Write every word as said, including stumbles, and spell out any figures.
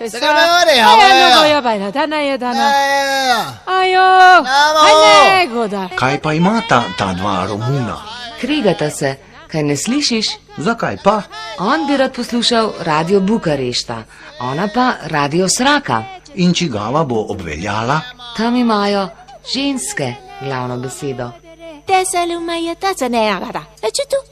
Segamore, Kaj pa ima ta, ta dva Romuna? Kregata se, kaj ne slišiš? Zakaj pa? On bi rad poslušal radio Bukarešta, ona pa radio Sraka. In čigava bo obveljala? Tam imajo ženske glavno besedo. Te se lumajo, ta se ne agada. E če tu?